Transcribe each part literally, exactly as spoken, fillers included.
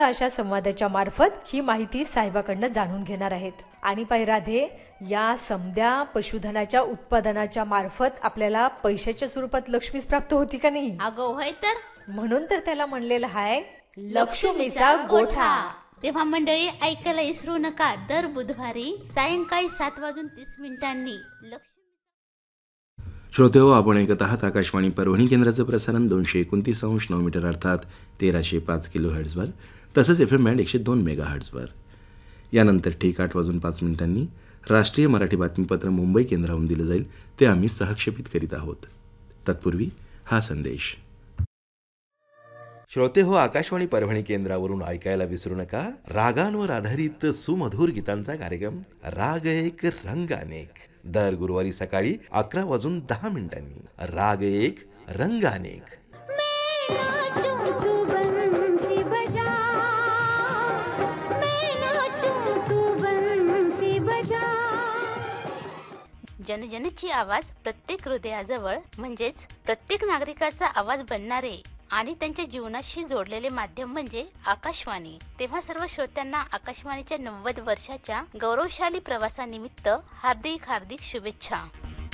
अशा संवादाच्या मार्फत ही माहिती साहेबाकडनं जाणून घेणार आहेत. आणि पाय राधे, या समद्या पशुधनाच्या उत्पादनाच्या मार्फत आपल्याला पैशाच्या स्वरूपात लक्ष्मीच प्राप्त होती का नाही? अगो होय तर. म्हणून तर त्याला म्हणलेलं आहे लक्ष्मीचा गोठा. तेव्हा मंडळी ऐकायला विसरू नका, दर बुधवारी सायंकाळी सात वाजून तीस मिनिटांनी लक्ष्मी. श्रोतेहो, आपण ऐकत आहात आकाशवाणी परभणी केंद्राचं प्रसारण दोनशे एकोणतीस अंश नऊ मीटर अर्थात तेराशे पाच किलो हर्ट्झवर, तसंच एफ एम बँड एकशे दोन मेगा हर्ट्झवर. यानंतर ठीक आठ वाजून पाच मिनिटांनी राष्ट्रीय मराठी बातमीपत्र मुंबई केंद्रावरून दिलं जाईल, ते आम्ही सहक्षेपित करीत आहोत. तत्पूर्वी हा संदेश. श्रोते हो, आकाशवाणी परभणी केंद्रावरून ऐकायला विसरू नका रागांवर आधारित सुमधुर गीतांचा कार्यक्रम राग एक रंग अनेक, दर गुरुवारी सकाळी अकरा वाजून दहा मिनिटांनी. राग एक रंग अनेक. जनजनची आवाज प्रत्येक हृदयाजवळ, म्हणजेच प्रत्येक नागरिकाचा आवाज बनणारे आणि त्यांच्या जीवनाशी जोडलेले माध्यम म्हणजे आकाशवाणी. तेव्हा सर्व श्रोत्यांना आकाशवाणीच्या नव्वद वर्षाच्या गौरवशाली प्रवासानिमित्त हार्दिक हार्दिक शुभेच्छा.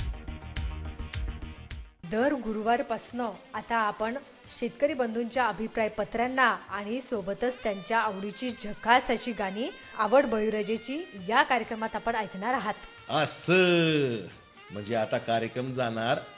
दर गुरुवारपासनं आता आपण शेतकरी बंधूंच्या अभिप्राय पत्रांना आणि सोबतच त्यांच्या आवडीची झकास अशी गाणी आवड बळीराजाची या कार्यक्रमात आपण ऐकणार आहात. असं म्हणजे आता कार्यक्रम जाणार